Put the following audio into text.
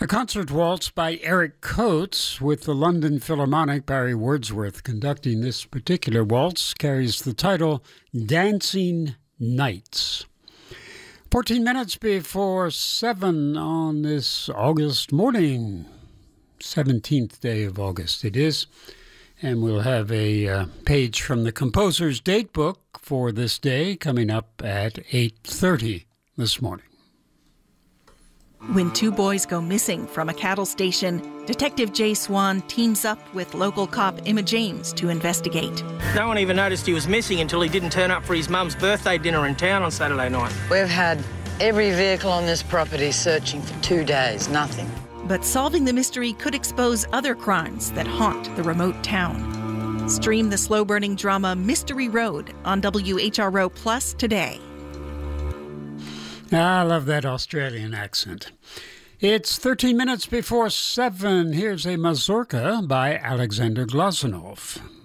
A concert waltz by Eric Coates with the London Philharmonic. Barry Wordsworth conducting this particular waltz carries the title Dancing Nights. 14 minutes before 7 on this August morning, 17th day of August it is. And we'll have a page from the composer's date book for this day coming up at 8:30 this morning. When two boys go missing from a cattle station, Detective Jay Swan teams up with local cop Emma James to investigate. No one even noticed he was missing until he didn't turn up for his mum's birthday dinner in town on Saturday night. We've had every vehicle on this property searching for 2 days, nothing. But solving the mystery could expose other crimes that haunt the remote town. Stream the slow-burning drama Mystery Road on WHRO Plus today. I love that Australian accent. It's 13 minutes before 7. Here's a mazurka by Alexander Glazunov.